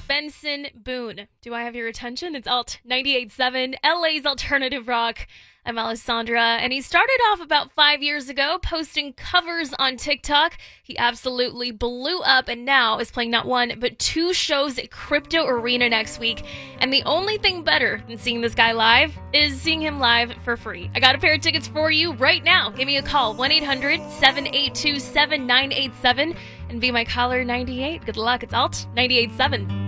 Benson Boone. Do I have your attention? It's Alt 98.7, LA's alternative rock. I'm Alessandra, and he started off about 5 years ago posting covers on TikTok. He absolutely blew up and now is playing not one, but two shows at Crypto Arena next week. And the only thing better than seeing this guy live is seeing him live for free. I got a pair of tickets for you right now. Give me a call, 1-800-782-7987, and be my caller 98. Good luck. It's Alt 98.7.